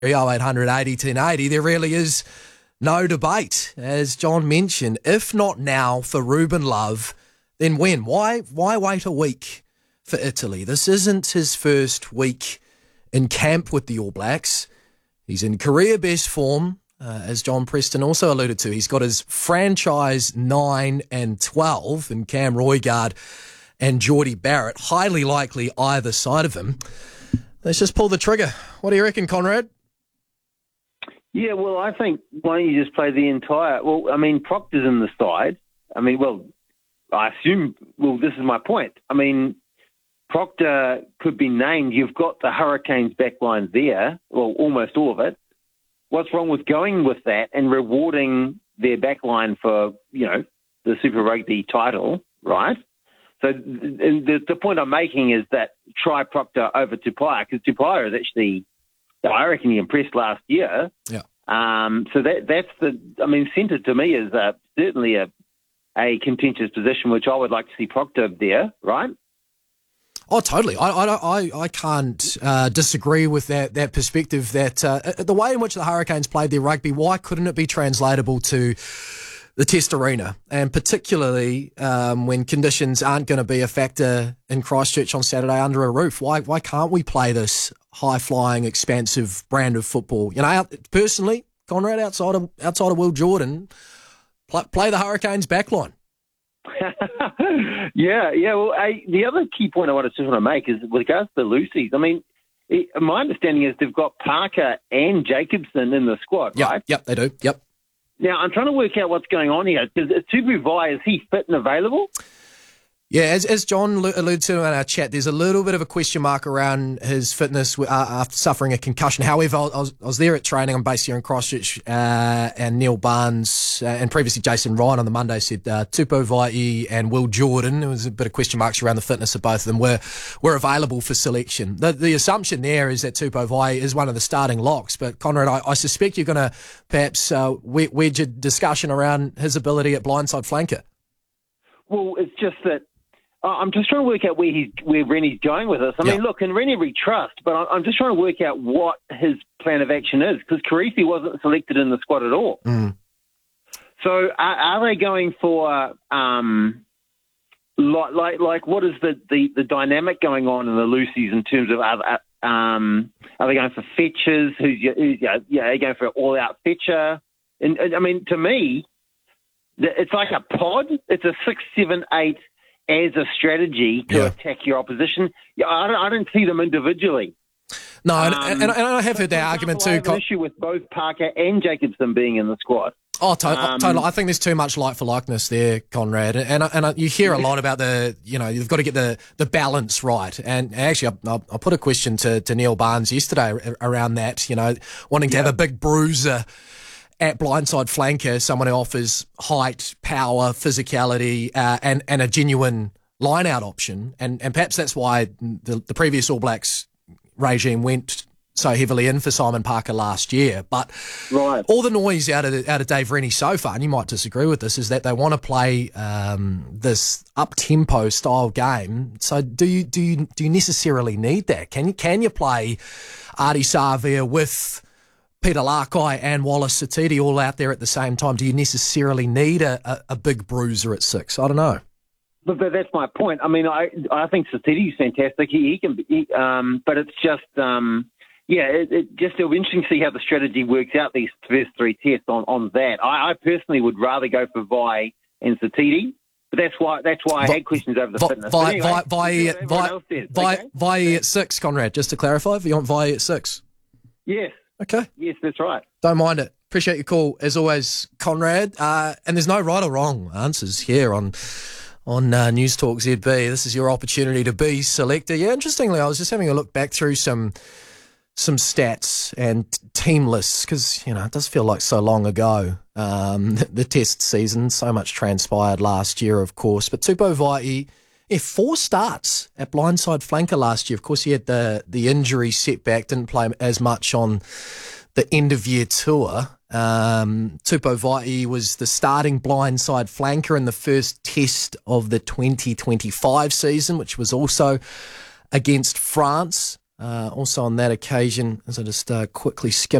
0800 80 1080. There really is no debate, as John mentioned. If not now for Ruben Love, then when? Why wait a week for Italy? This isn't his first week in camp with the All Blacks. He's in career best form, as John Preston also alluded to. He's got his franchise 9 and 12 in Cam Roigard and Geordie Barrett. Highly likely either side of him. Let's just pull the trigger. What do you reckon, Conrad? Yeah, well, I think why don't you just play the entire... Well, I mean, Proctor's in the side. I mean, well, I assume... Well, this is my point. I mean, Proctor could be named. You've got the Hurricanes backline there, well, almost all of it. What's wrong with going with that and rewarding their backline for, you know, the Super Rugby title, right? So the point I'm making is that try Proctor over Tupaia, because Tupaia is actually... I reckon he impressed last year. Yeah. So that's the. I mean, centre to me is certainly a contentious position, which I would like to see Proctor there, right? Oh, totally. I can't disagree with that perspective. That the way in which the Hurricanes played their rugby, why couldn't it be translatable to the Test arena, and particularly when conditions aren't going to be a factor in Christchurch on Saturday under a roof? Why can't we play this high-flying, expansive brand of football? You know, personally, Conrad, outside of Will Jordan, play the Hurricanes backline. Yeah. Well, the other key point I want to make is with regards to the Lucies. I mean, my understanding is they've got Parker and Jacobson in the squad, right? Yep, they do. Yep. Now, I'm trying to work out what's going on here. Tupu Vai, is he fit and available? Yeah, as John alluded to in our chat, there's a little bit of a question mark around his fitness after suffering a concussion. However, I was there at training. I'm based here in Christchurch, and Neil Barnes and previously Jason Ryan on the Monday said Tupu Vai and Will Jordan, there was a bit of question marks around the fitness of both of them, were available for selection. The assumption there is that Tupu Vai is one of the starting locks, but Conrad, I suspect you're going to perhaps wedge a discussion around his ability at blindside flanker. Well, it's just that I'm just trying to work out where Rennie's going with this. I mean, look, in Rennie we trust, but I'm just trying to work out what his plan of action is, because Karifi wasn't selected in the squad at all. Mm. So are they going for like what is the dynamic going on in the Lucies in terms of are they going for fetchers? Are they going for an all-out fetcher? And I mean, to me, it's like a pod. It's a 6, 7, 8 as a strategy to attack your opposition. Yeah, I don't see them individually. No, and I have heard that argument too. I have an issue with both Parker and Jacobson being in the squad. Oh, totally. I think there's too much like for likeness there, Conrad. And you hear a lot about you've got to get the balance right. And actually, I put a question to Neil Barnes yesterday around that, wanting to have a big bruiser at blindside flanker, someone who offers height, power, physicality, and a genuine line-out option. And perhaps that's why the previous All Blacks regime went so heavily in for Simon Parker last year. But all the noise out of Dave Rennie so far, and you might disagree with this, is that they want to play this up-tempo style game. So do you necessarily need that? Can you play Ardie Savea with Peter Lakai and Wallace Satiti all out there at the same time? Do you necessarily need a big bruiser at 6? I don't know. But that's my point. I mean, I think Satiti's fantastic. He can be, but it's just, it'll be interesting to see how the strategy works out these first 3 tests on that. I personally would rather go for Vai and Satiti, but that's why I had questions over the fitness. Vai at 6, Conrad, just to clarify, if you want Vai at 6. Yes. Okay. Yes, that's right. Don't mind it. Appreciate your call, as always, Conrad. And there's no right or wrong answers here on News Talk ZB. This is your opportunity to be selector. Yeah, interestingly, I was just having a look back through some stats and team lists, because, it does feel like so long ago, the test season. So much transpired last year, of course. But Tupu Vai, 4 starts at blindside flanker last year. Of course, he had the injury setback, didn't play as much on the end-of-year tour. Tupu Vai was the starting blindside flanker in the first test of the 2025 season, which was also against France. Also on that occasion, as I just quickly skim